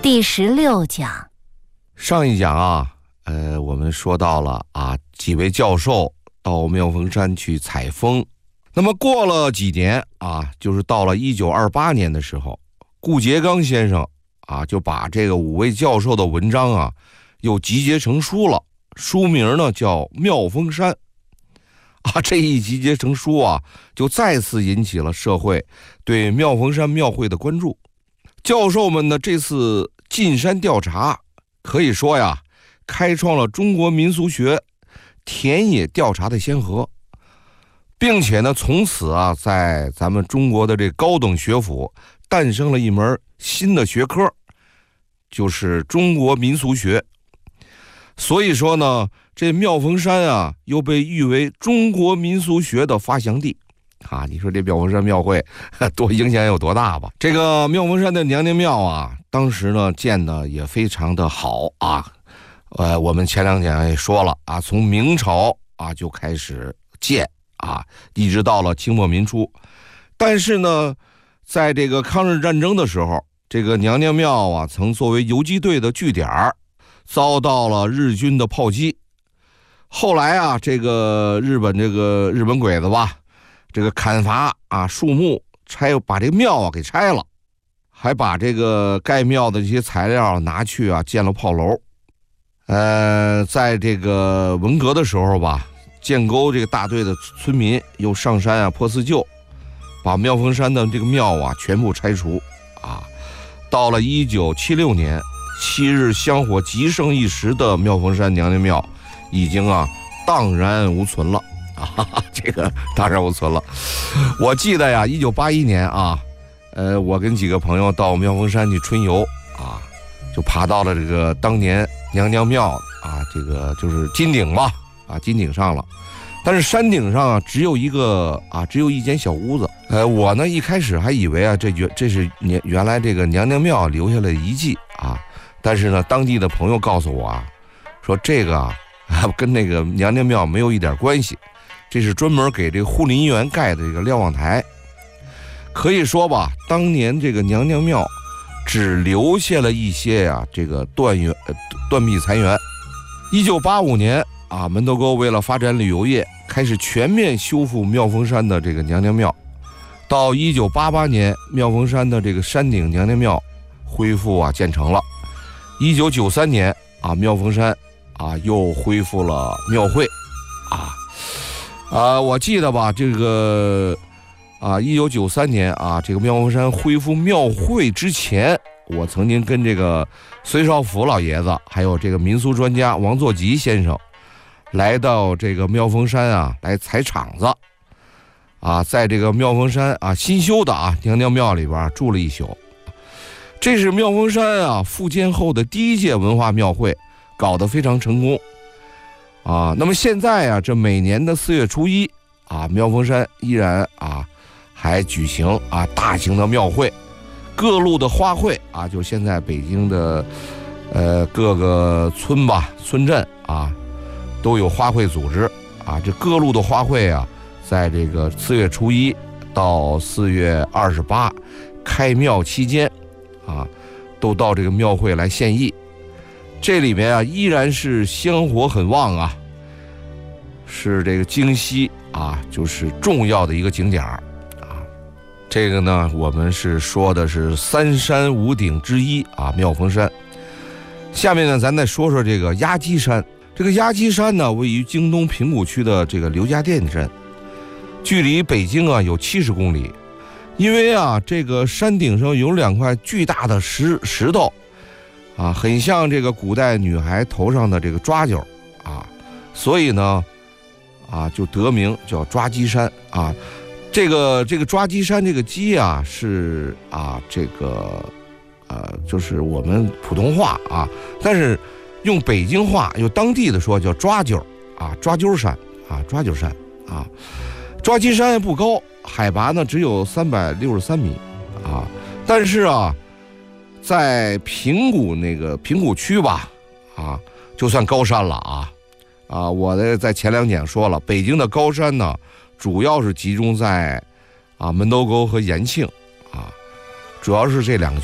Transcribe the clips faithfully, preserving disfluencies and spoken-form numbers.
第十六讲。 上一讲啊，呃，我们说到了啊，几位教授到妙峰山去采风。那么过了几年啊，就是到了一九二八年的时候，顾颉刚先生啊就把这个五位教授的文章啊又集结成书了，书名呢叫《妙峰山》啊。这一集结成书啊，就再次引起了社会对妙峰山庙会的关注。教授们的这次进山调查，可以说呀，开创了中国民俗学田野调查的先河，并且呢，从此啊，在咱们中国的这高等学府诞生了一门新的学科，就是中国民俗学。所以说呢，这妙峰山啊，又被誉为中国民俗学的发祥地。啊，你说这妙峰山庙会多影响有多大吧？这个妙峰山的娘娘庙啊，当时呢建的也非常的好啊。呃，我们前两讲也说了啊，从明朝啊就开始建啊，一直到了清末民初。但是呢，在这个抗日战争的时候，这个娘娘庙啊，曾作为游击队的据点，遭到了日军的炮击。后来啊，这个日本这个日本鬼子吧，这个砍伐啊树木，拆把这个庙啊给拆了，还把这个盖庙的这些材料拿去啊建了炮楼。呃，在这个文革的时候吧，建沟这个大队的村民又上山啊破四旧，把妙峰山的这个庙啊全部拆除啊。到了一九七六年，七日香火极盛一时的妙峰山娘娘庙已经啊荡然无存了啊，这个荡然无存了。我记得呀，一九八一年啊，呃，我跟几个朋友到妙峰山去春游啊，就爬到了这个当年娘娘庙啊，这个就是金顶吧，啊，金顶上了。但是山顶上啊，只有一个啊，只有一间小屋子。呃，我呢一开始还以为啊，这原这是原原来这个娘娘庙留下了遗迹啊。但是呢，当地的朋友告诉我啊，说这个啊，跟那个娘娘庙没有一点关系，这是专门给这个护林员盖的这个瞭望台。可以说吧，当年这个娘娘庙只留下了一些呀、啊，这个断垣、呃、断壁残垣。一九八五年啊，门头沟为了发展旅游业，开始全面修复妙峰山的这个娘娘庙。到一九八八年，妙峰山的这个山顶娘娘庙恢复啊建成了。一九九三年啊，妙峰山啊又恢复了庙会啊啊，我记得吧，这个啊，一九九三年啊，这个妙峰山恢复庙会之前，我曾经跟这个隋少府老爷子，还有这个民俗专家王作吉先生，来到这个妙峰山啊，来踩场子，啊，在这个妙峰山啊新修的啊娘娘庙里边住了一宿。这是妙峰山啊复建后的第一届文化庙会，搞得非常成功啊。那么现在啊，这每年的四月初一啊，妙峰山依然啊还举行啊大型的庙会，各路的花卉啊，就现在北京的呃各个村吧村镇啊都有花卉组织啊，这各路的花卉啊，在这个四月初一到四月二十八开庙期间啊，都到这个庙会来献艺。这里面啊依然是香火很旺啊，是这个京西啊就是重要的一个景点啊。这个呢，我们是说的是三山五顶之一啊，妙峰山。下面呢，咱再说说这个鸭鸡山。这个鸭鸡山呢，位于京东平谷区的这个刘家店镇，距离北京啊有七十公里。因为啊，这个山顶上有两块巨大的石石头，啊，很像这个古代女孩头上的这个抓阄啊，所以呢，啊，就得名叫抓鸡山啊。这个这个抓鸡山这个鸡啊，是啊，这个呃，就是我们普通话啊，但是用北京话，用当地的说叫抓阄啊，抓阄山啊，抓阄山啊。抓鸡山也不高，海拔呢只有三百六十三米啊，但是啊，在平谷那个平谷区吧，啊，就算高山了啊啊！我的在前两讲说了，北京的高山呢，主要是集中在啊门头沟和延庆啊，主要是这两个区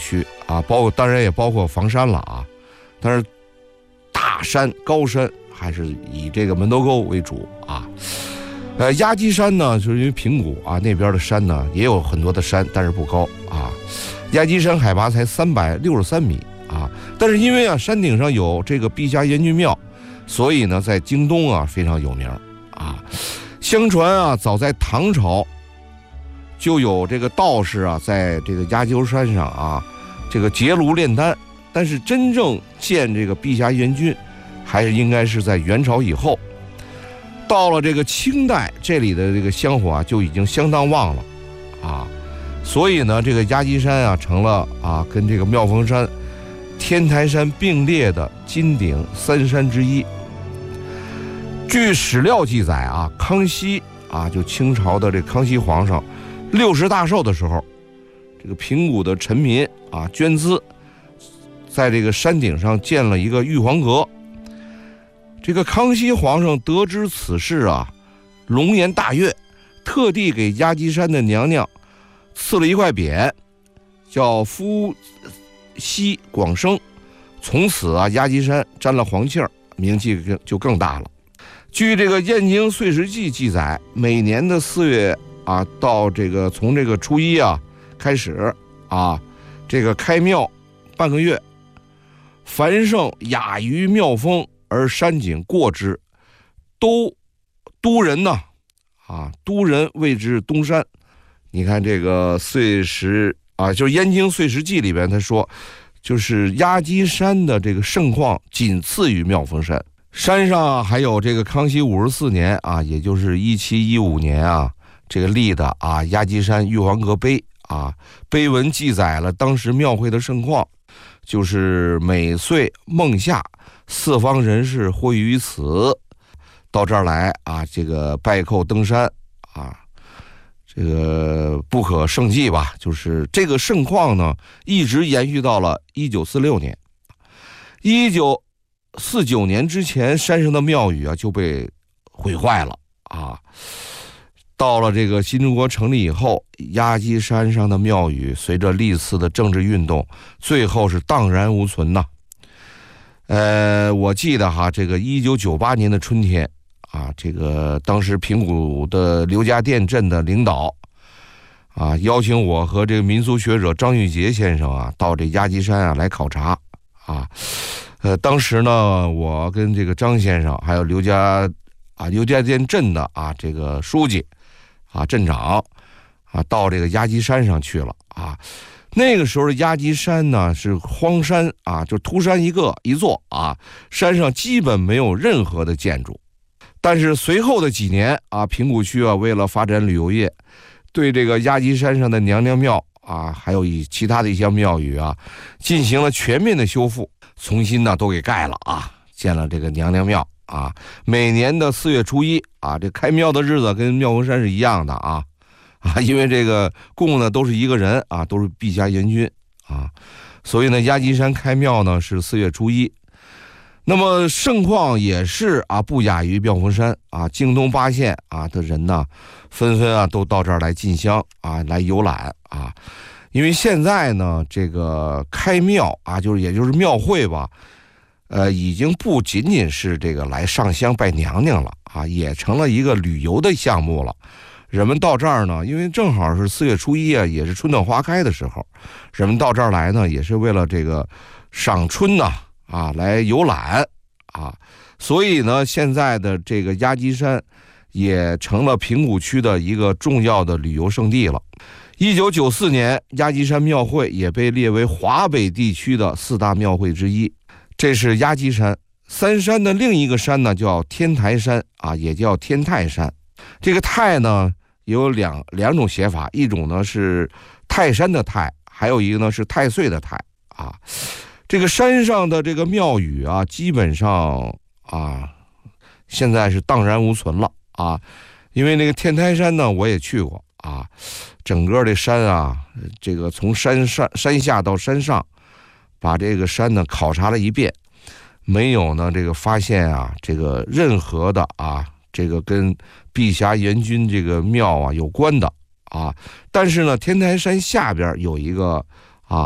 啊，包括当然也包括房山了啊，但是大山高山还是以这个门头沟为主啊。呃，压基山呢，就是因为平谷啊那边的山呢也有很多的山，但是不高啊。压基山海拔才三百六十三米啊，但是因为啊山顶上有这个碧霞元君庙，所以呢在京东啊非常有名啊。相传啊，早在唐朝就有这个道士啊在这个压基山上啊这个结庐炼丹，但是真正见这个碧霞元君还是应该是在元朝以后。到了这个清代，这里的这个香火啊就已经相当旺了啊，所以呢这个压基山啊成了啊跟这个妙峰山、天台山并列的金顶三山之一。据史料记载啊，康熙啊就清朝的这康熙皇上六十大寿的时候，这个平谷的臣民啊捐资，在这个山顶上建了一个玉皇阁。这个康熙皇上得知此事啊，龙颜大悦，特地给压基山的娘娘赐了一块匾，叫夫羲广生。从此啊，压基山沾了黄气儿，名气就更大了。据这个《燕京岁时记》记载，每年的四月啊，到这个从这个初一啊开始啊，这个开庙半个月，凡盛雅于庙峰而山景过之，都都人呢啊，都人谓之东山。你看这个岁时啊，就是《燕京岁时记》里边他说，就是压基山的这个盛况仅次于妙峰山。山上还有这个康熙五十四年啊，也就是一七一五年啊，这个立的啊压基山玉皇阁碑啊，碑文记载了当时庙会的盛况，就是每岁孟夏，四方人士会于此，到这儿来啊，这个拜叩登山啊，这个不可胜计吧。就是这个盛况呢，一直延续到了一九四六年。一九四九年之前，山上的庙宇啊就被毁坏了啊。到了这个新中国成立以后，压基山上的庙宇随着历次的政治运动，最后是荡然无存呐。呃，我记得哈，这个一九九八年的春天啊，这个当时平谷的刘家店镇的领导啊，邀请我和这个民俗学者张玉杰先生啊，到这压基山啊来考察啊。呃，当时呢，我跟这个张先生还有刘家啊刘家店镇的啊这个书记啊镇长啊，到这个压基山上去了啊。那个时候的压基山呢是荒山啊，就秃山一个一座啊，山上基本没有任何的建筑。但是随后的几年啊，平谷区啊为了发展旅游业，对这个压基山上的娘娘庙啊，还有以其他的一些庙宇啊，进行了全面的修复，重新呢都给盖了啊，建了这个娘娘庙啊。每年的四月初一啊，这开庙的日子跟妙峰山是一样的啊。啊，因为这个供呢都是一个人啊，都是碧霞元君啊，所以呢压基山开庙呢是四月初一。那么盛况也是啊不亚于妙峰山啊，京东八县啊的人呢纷纷啊都到这儿来进香啊，来游览啊。因为现在呢这个开庙啊，就是也就是庙会吧，呃，已经不仅仅是这个来上香拜娘娘了啊，也成了一个旅游的项目了。人们到这儿呢，因为正好是四月初一啊，也是春暖花开的时候，人们到这儿来呢，也是为了这个赏春呐啊，来游览啊，所以呢，现在的这个压基山也成了平谷区的一个重要的旅游胜地了。一九九四年，压基山庙会也被列为华北地区的四大庙会之一。这是压基山。三山的另一个山呢，叫天台山啊，也叫天泰山。这个泰呢，有两两种写法，一种呢是泰山的泰，还有一个呢是太岁的太啊。这个山上的这个庙宇啊，基本上啊，现在是荡然无存了啊。因为那个天台山呢，我也去过啊，整个这山啊，这个从山上山下到山上，把这个山呢考察了一遍，没有呢这个发现啊，这个任何的啊。这个跟碧霞元君这个庙啊有关的啊，但是呢，天台山下边有一个啊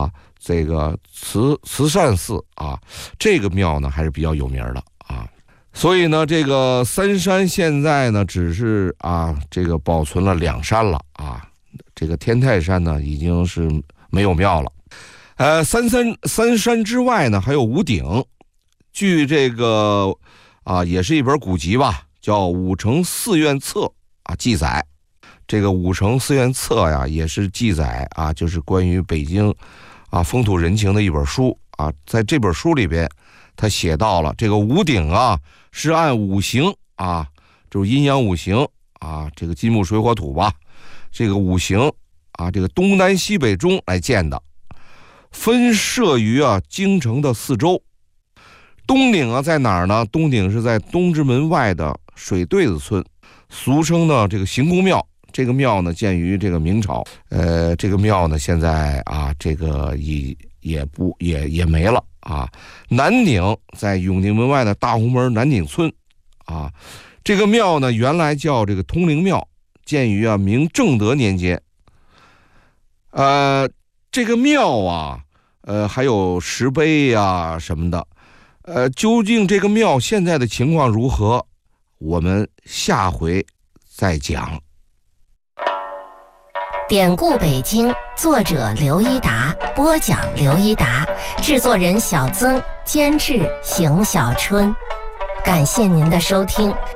这个慈慈善寺啊，这个庙呢还是比较有名的啊。所以呢，这个三山现在呢只是啊这个保存了两山了啊，这个天泰山呢已经是没有庙了。呃，三山三山之外呢还有五鼎，据这个啊也是一本古籍吧，叫《武城寺院策》啊记载。这个《武城寺院策》呀也是记载啊，就是关于北京啊风土人情的一本书啊。在这本书里边，他写到了这个五鼎啊是按五行啊，就是阴阳五行啊，这个金木水火土吧，这个五行啊，这个东南西北中来建的，分设于啊京城的四周。东鼎啊在哪儿呢？东鼎是在东直门外的水对子村，俗称呢这个行宫庙。这个庙呢建于这个明朝，呃，这个庙呢现在啊这个也也不也也没了啊。南鼎在永定门外的大红门南鼎村啊，这个庙呢原来叫这个通灵庙，建于啊明正德年间。呃，这个庙啊，呃还有石碑呀什么的，呃，究竟这个庙现在的情况如何，我们下回再讲。 典故北京，作者刘一达，播讲刘一达，制作人小曾，监制邢小春。感谢您的收听，